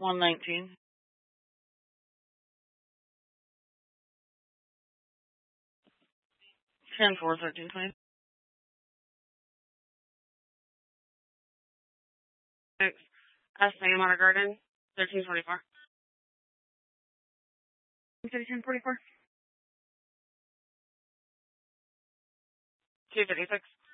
119. Ten four 1326. S. Amana Garden 1324. 1044. 256.